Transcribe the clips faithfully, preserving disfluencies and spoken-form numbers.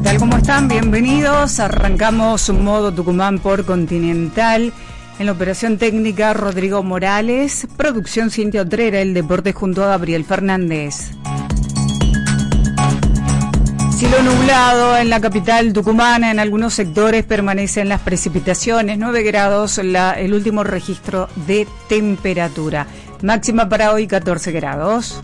tal? ¿Cómo están? Bienvenidos. Arrancamos un modo Tucumán por Continental. En la operación técnica, Rodrigo Morales. Producción, Cintia Otrera. El deporte junto a Gabriel Fernández. Cielo nublado en la capital tucumana. En algunos sectores permanecen las precipitaciones. nueve grados la, el último registro de temperatura. Máxima para hoy catorce grados.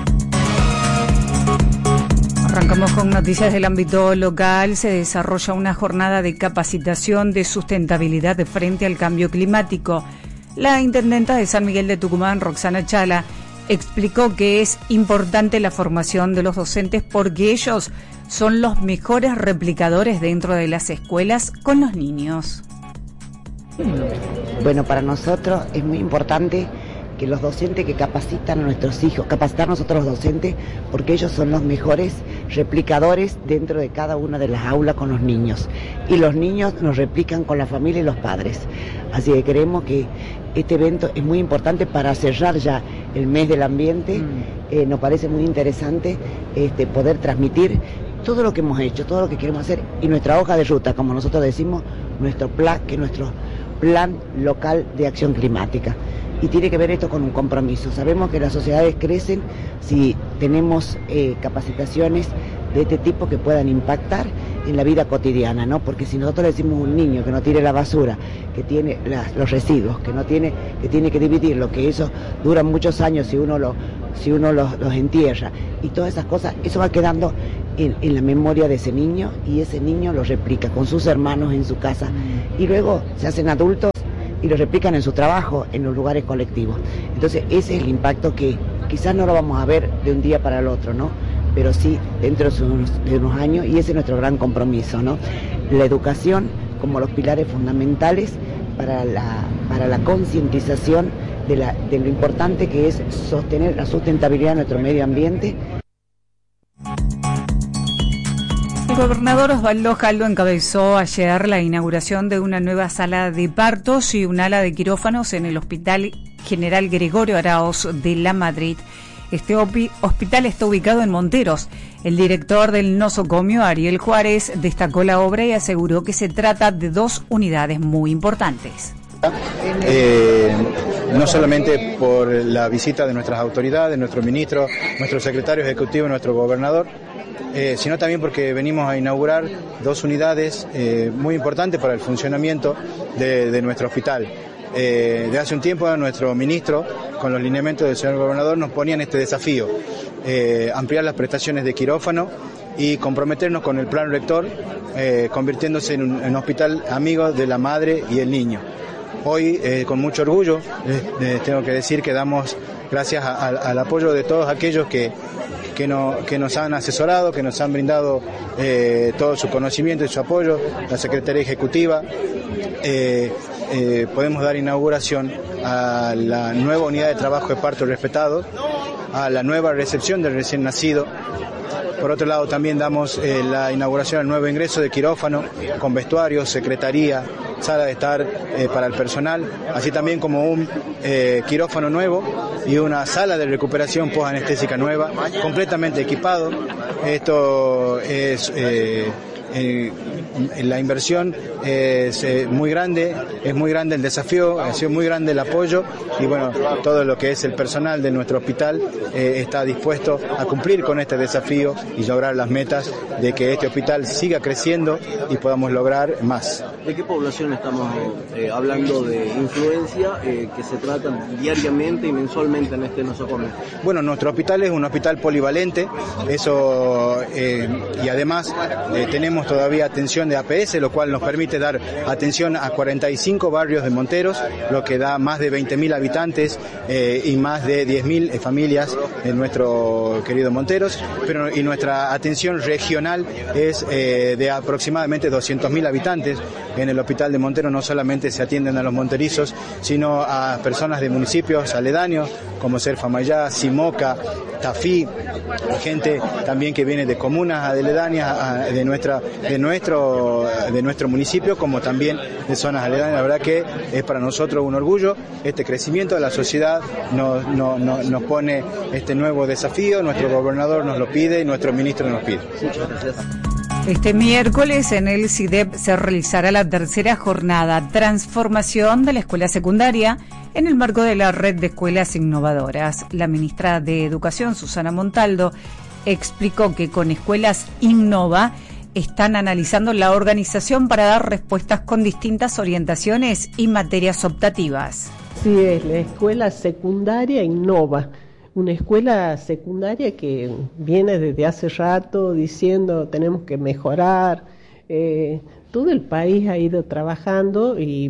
Arrancamos con noticias del ámbito local. Se desarrolla una jornada de capacitación de sustentabilidad de frente al cambio climático. La intendenta de San Miguel de Tucumán, Roxana Chala, explicó que es importante la formación de los docentes porque ellos son los mejores replicadores dentro de las escuelas con los niños. Bueno, para nosotros es muy importante que los docentes que capacitan a nuestros hijos, capacitar nosotros los docentes, porque ellos son los mejores replicadores dentro de cada una de las aulas con los niños. Y los niños nos replican con la familia y los padres. Así que creemos que este evento es muy importante para cerrar ya el mes del ambiente. Mm. Eh, nos parece muy interesante este, poder transmitir todo lo que hemos hecho, todo lo que queremos hacer, y nuestra hoja de ruta, como nosotros decimos, nuestro plan, que es nuestro plan local de acción climática. Y tiene que ver esto con un compromiso. Sabemos que las sociedades crecen si tenemos eh, capacitaciones de este tipo que puedan impactar en la vida cotidiana, ¿no? Porque si nosotros le decimos a un niño que no tire la basura, que tiene las, los residuos, que no tiene, que tiene que dividirlo, que eso dura muchos años si uno lo, si uno los, los entierra, y todas esas cosas, eso va quedando en, en la memoria de ese niño, y ese niño lo replica con sus hermanos en su casa, y luego se hacen adultos y lo replican en su trabajo, en los lugares colectivos. Entonces ese es el impacto que quizás no lo vamos a ver de un día para el otro, ¿no? Pero sí dentro de unos, de unos años, y ese es nuestro gran compromiso, ¿no? La educación como los pilares fundamentales para la, para la concientización de, la, de lo importante que es sostener la sustentabilidad de nuestro medio ambiente. El gobernador Osvaldo Jaldo encabezó ayer la inauguración de una nueva sala de partos y un ala de quirófanos en el Hospital General Gregorio Araoz de La Madrid. Este hospital está ubicado en Monteros. El director del nosocomio, Ariel Juárez, destacó la obra y aseguró que se trata de dos unidades muy importantes. Eh, no solamente por la visita de nuestras autoridades, nuestro ministro, nuestro secretario ejecutivo, nuestro gobernador, Eh, sino también porque venimos a inaugurar dos unidades eh, muy importantes para el funcionamiento de, de nuestro hospital. Eh, de hace un tiempo nuestro ministro, con los lineamientos del señor gobernador, nos ponían este desafío, eh, ampliar las prestaciones de quirófano y comprometernos con el plan rector, eh, convirtiéndose en un, en un hospital amigo de la madre y el niño. Hoy, eh, con mucho orgullo, eh, eh, tengo que decir que damos gracias a, a, al apoyo de todos aquellos que Que, no, que nos han asesorado, que nos han brindado eh, todo su conocimiento y su apoyo, la Secretaría Ejecutiva. Eh, eh, podemos dar inauguración a la nueva unidad de trabajo de parto respetado, a la nueva recepción del recién nacido. Por otro lado, también damos eh, la inauguración al nuevo ingreso de quirófano, con vestuario, secretaría, sala de estar eh, para el personal, así también como un eh, quirófano nuevo y una sala de recuperación post-anestésica nueva, completamente equipado. Esto es... Eh, eh, la inversión es eh, muy grande, es muy grande el desafío, ha sido muy grande el apoyo, y bueno, todo lo que es el personal de nuestro hospital eh, está dispuesto a cumplir con este desafío y lograr las metas de que este hospital siga creciendo y podamos lograr más. ¿De qué población estamos eh, hablando de influencia eh, que se trata diariamente y mensualmente en este nosocomio? Bueno, nuestro hospital es un hospital polivalente, eso eh, y además eh, tenemos todavía atención de A P S, lo cual nos permite dar atención a cuarenta y cinco barrios de Monteros, lo que da más de veinte mil habitantes eh, y más de diez mil eh, familias en nuestro querido Monteros, pero y nuestra atención regional es eh, de aproximadamente doscientos mil habitantes. En el hospital de Monteros no solamente se atienden a los monterizos, sino a personas de municipios aledaños, como ser Famayá, Simoca, Tafí, gente también que viene de comunas aledañas de nuestra de nuestro de nuestro municipio, como también de zonas aledañas. La verdad que es para nosotros un orgullo este crecimiento de la sociedad, nos, nos, nos, nos pone este nuevo desafío, nuestro gobernador nos lo pide y nuestro ministro nos pide. Muchas gracias. Este miércoles en el C I D E P se realizará la tercera jornada Transformación de la Escuela Secundaria en el marco de la Red de Escuelas Innovadoras. La ministra de Educación, Susana Montaldo, explicó que con Escuelas Innova están analizando la organización para dar respuestas con distintas orientaciones y materias optativas. Sí, es la Escuela Secundaria Innova. Una escuela secundaria que viene desde hace rato diciendo tenemos que mejorar, eh, todo el país ha ido trabajando y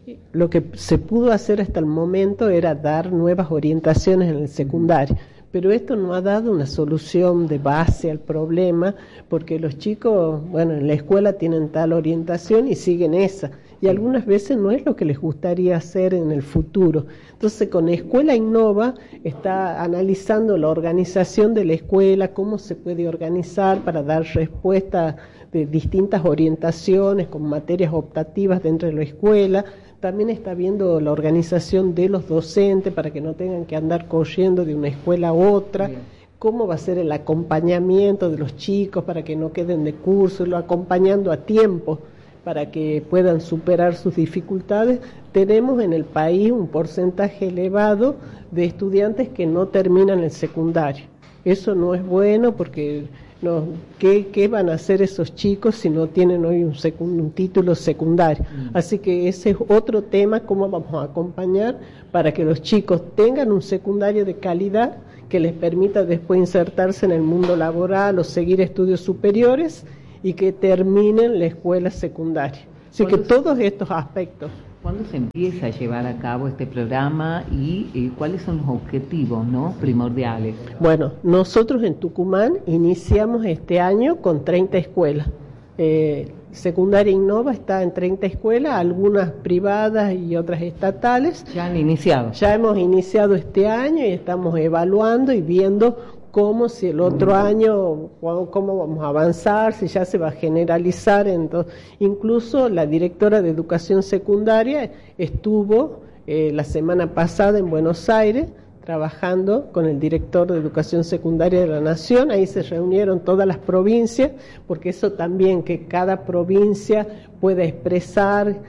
lo que se pudo hacer hasta el momento era dar nuevas orientaciones en el secundario, pero esto no ha dado una solución de base al problema porque los chicos, bueno, en la escuela tienen tal orientación y siguen esa. Y algunas veces no es lo que les gustaría hacer en el futuro. Entonces, con Escuela Innova está analizando la organización de la escuela, cómo se puede organizar para dar respuesta de distintas orientaciones con materias optativas dentro de la escuela. También está viendo la organización de los docentes para que no tengan que andar corriendo de una escuela a otra. Bien. Cómo va a ser el acompañamiento de los chicos para que no queden de curso, lo acompañando a tiempo, para que puedan superar sus dificultades. Tenemos en el país un porcentaje elevado de estudiantes que no terminan el secundario. Eso no es bueno porque no, ¿qué, qué van a hacer esos chicos si no tienen hoy un, secund, un título secundario? Mm. Así que ese es otro tema, cómo vamos a acompañar para que los chicos tengan un secundario de calidad que les permita después insertarse en el mundo laboral o seguir estudios superiores y que terminen la escuela secundaria. Así que todos estos aspectos. ¿Cuándo se empieza a llevar a cabo este programa y, y cuáles son los objetivos, ¿no?, primordiales? Bueno, nosotros en Tucumán iniciamos este año con treinta escuelas. Eh, Secundaria Innova está en treinta escuelas, algunas privadas y otras estatales. ¿Ya han iniciado? Ya hemos iniciado este año y estamos evaluando y viendo cómo si el otro año, cómo vamos a avanzar, si ya se va a generalizar. Entonces, incluso la directora de Educación Secundaria estuvo eh, la semana pasada en Buenos Aires trabajando con el director de Educación Secundaria de la Nación. Ahí se reunieron todas las provincias, porque eso también, que cada provincia pueda expresar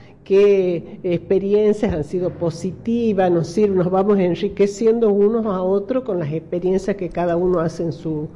qué experiencias han sido positivas, nos sirve, nos vamos enriqueciendo unos a otros con las experiencias que cada uno hace en su...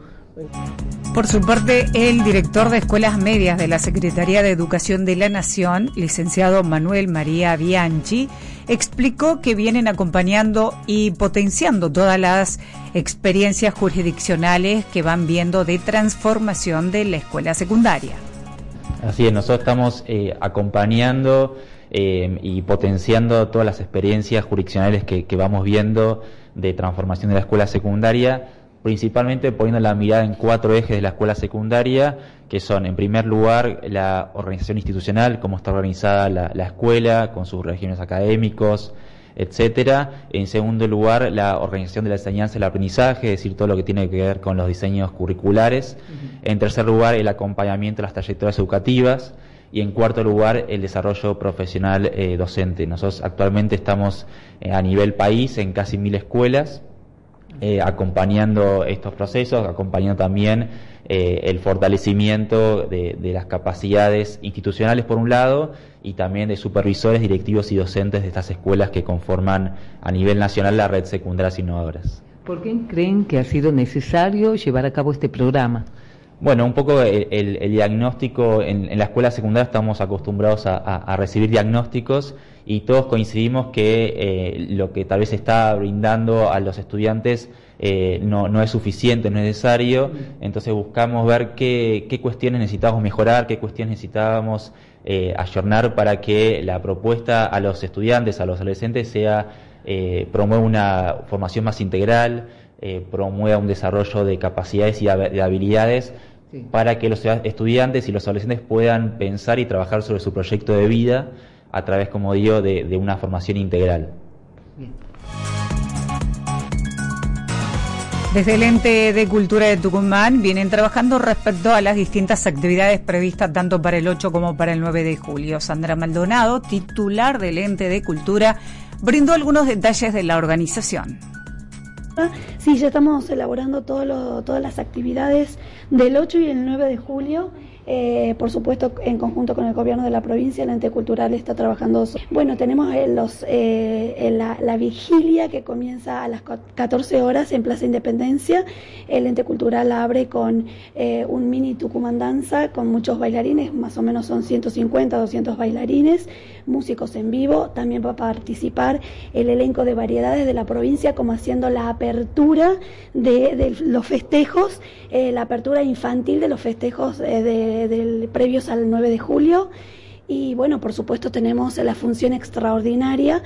Por su parte, el director de Escuelas Medias de la Secretaría de Educación de la Nación, licenciado Manuel María Bianchi, explicó que vienen acompañando y potenciando todas las experiencias jurisdiccionales que van viendo de transformación de la escuela secundaria. Así es, nosotros estamos eh, acompañando eh, y potenciando todas las experiencias jurisdiccionales que, que vamos viendo de transformación de la escuela secundaria, principalmente poniendo la mirada en cuatro ejes de la escuela secundaria, que son, en primer lugar, la organización institucional, cómo está organizada la, la escuela, con sus regímenes académicos, etcétera. En segundo lugar, la organización de la enseñanza y el aprendizaje, es decir, todo lo que tiene que ver con los diseños curriculares. Uh-huh. En tercer lugar, el acompañamiento de las trayectorias educativas. Y en cuarto lugar, el desarrollo profesional eh, docente. Nosotros actualmente estamos eh, a nivel país en casi mil escuelas, Eh, acompañando estos procesos, acompañando también eh, el fortalecimiento de, de las capacidades institucionales por un lado y también de supervisores, directivos y docentes de estas escuelas que conforman a nivel nacional la red Secundarias Innovadoras. ¿Por qué creen que ha sido necesario llevar a cabo este programa? Bueno, un poco el, el, el diagnóstico, en, en la escuela secundaria estamos acostumbrados a, a, a recibir diagnósticos y todos coincidimos que eh, lo que tal vez está brindando a los estudiantes eh, no, no es suficiente, no es necesario. Entonces buscamos ver qué, qué cuestiones necesitábamos mejorar, qué cuestiones necesitábamos eh, ayornar para que la propuesta a los estudiantes, a los adolescentes, sea eh, promueva una formación más integral, eh, promueva un desarrollo de capacidades y de habilidades, sí, para que los estudiantes y los adolescentes puedan pensar y trabajar sobre su proyecto de vida a través, como digo, de, de una formación integral. Bien. Desde el Ente de Cultura de Tucumán vienen trabajando respecto a las distintas actividades previstas tanto para el ocho como para el nueve de julio. Sandra Maldonado, titular del Ente de Cultura, brindó algunos detalles de la organización. Sí, ya estamos elaborando todo lo, todas las actividades del ocho y el nueve de julio. Eh, por supuesto, en conjunto con el gobierno de la provincia, el ente cultural está trabajando. Bueno, tenemos eh, los, eh, la, la vigilia que comienza a las catorce horas en Plaza Independencia. El ente cultural abre con eh, un mini Tucumán Danza con muchos bailarines, más o menos son ciento cincuenta, doscientos bailarines, músicos en vivo. También va a participar el elenco de variedades de la provincia, como haciendo la apertura de, de los festejos, eh, la apertura infantil de los festejos eh, de Del, previos al nueve de julio. Y bueno, por supuesto tenemos la función extraordinaria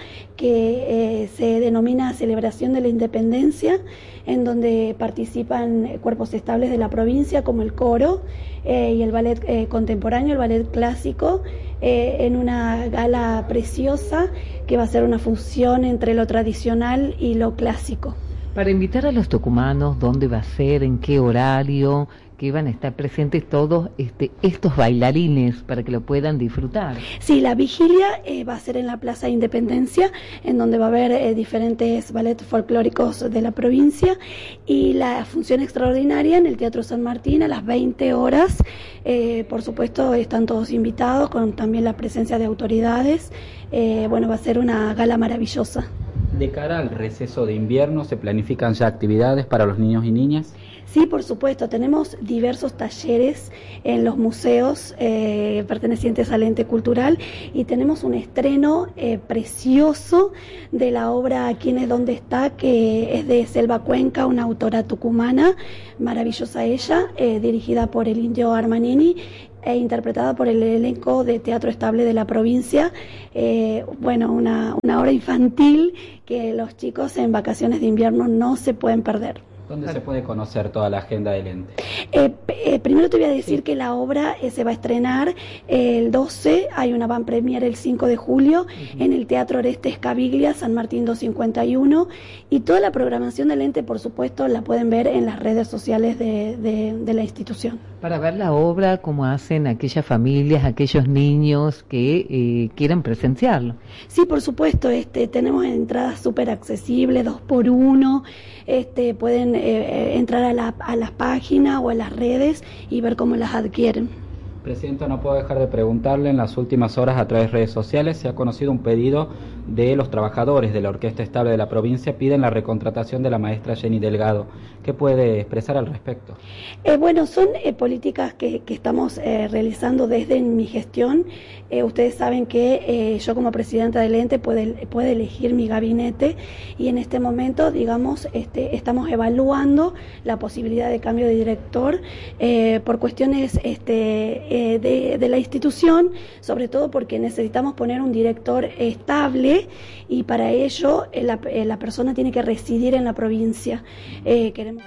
que eh, se denomina Celebración de la Independencia, en donde participan cuerpos estables de la provincia como el coro eh, y el ballet eh, contemporáneo, el ballet clásico, eh, en una gala preciosa que va a ser una fusión entre lo tradicional y lo clásico. Para invitar a los tucumanos, ¿dónde va a ser? ¿En qué horario? Que van a estar presentes todos este, estos bailarines para que lo puedan disfrutar. Sí, la vigilia eh, va a ser en la Plaza Independencia, en donde va a haber eh, diferentes ballet folclóricos de la provincia, y la función extraordinaria en el Teatro San Martín a las veinte horas. Eh, por supuesto, están todos invitados, con también la presencia de autoridades. Eh, bueno, va a ser una gala maravillosa. De cara al receso de invierno, ¿se planifican ya actividades para los niños y niñas? Sí, por supuesto, tenemos diversos talleres en los museos eh, pertenecientes al ente cultural, y tenemos un estreno eh, precioso de la obra ¿Quién es dónde está?, que es de Selva Cuenca, una autora tucumana, maravillosa ella, eh, dirigida por el indio Armanini e interpretada por el elenco de Teatro Estable de la provincia. Eh, bueno, una, una obra infantil que los chicos en vacaciones de invierno no se pueden perder. ¿Dónde se puede conocer toda la agenda del ente? Eh, eh, primero te voy a decir sí. que la obra eh, se va a estrenar el doce, hay una van premier el cinco de julio, uh-huh. en el Teatro Orestes Caviglia, San Martín doscientos cincuenta y uno, y toda la programación del ente, por supuesto, la pueden ver en las redes sociales de, de, de la institución. Para ver la obra, como hacen aquellas familias, aquellos niños que eh, quieran presenciarlo. Sí, por supuesto, este, tenemos entradas súper accesibles, dos por uno, este, pueden eh, entrar a la, a la página o a las redes y ver cómo las adquieren. Presidenta, no puedo dejar de preguntarle, en las últimas horas a través de redes sociales se ha conocido un pedido de los trabajadores de la Orquesta Estable de la provincia, piden la recontratación de la maestra Jenny Delgado. ¿Qué puede expresar al respecto? Eh, bueno, son eh, políticas que, que estamos eh, realizando desde mi gestión. Eh, ustedes saben que eh, yo como presidenta del ente puede, puede elegir mi gabinete, y en este momento, digamos, este, estamos evaluando la posibilidad de cambio de director eh, por cuestiones este, eh, de, de la institución, sobre todo porque necesitamos poner un director estable, y para ello eh, la, eh, la persona tiene que residir en la provincia. Eh, queremos...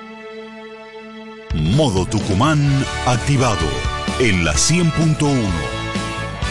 Modo Tucumán activado en la cien punto uno.